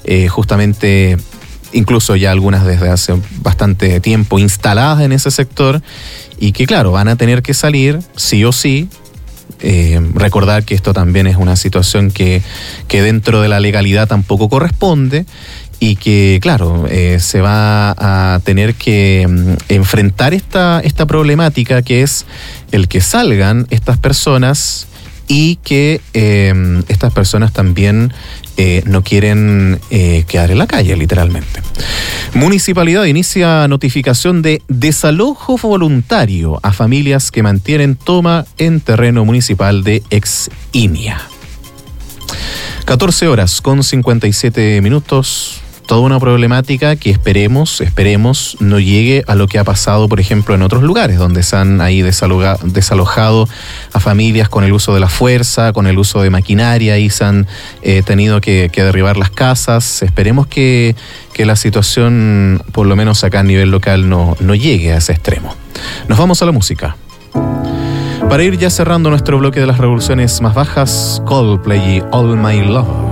justamente incluso ya algunas desde hace bastante tiempo instaladas en ese sector y que claro, van a tener que salir sí o sí. Recordar que esto también es una situación que dentro de la legalidad tampoco corresponde y que, claro, se va a tener que enfrentar esta problemática que es el que salgan estas personas y que estas personas también no quieren quedar en la calle, literalmente. Municipalidad inicia notificación de desalojo voluntario a familias que mantienen toma en terreno municipal de Eximia. 14:57. Toda una problemática que esperemos no llegue a lo que ha pasado, por ejemplo, en otros lugares, donde se han ahí desalojado a familias con el uso de la fuerza, con el uso de maquinaria, y se han tenido que derribar las casas. Esperemos que la situación, por lo menos acá a nivel local, no llegue a ese extremo. Nos vamos a la música. Para ir ya cerrando nuestro bloque de las revoluciones más bajas, Coldplay y All My Love.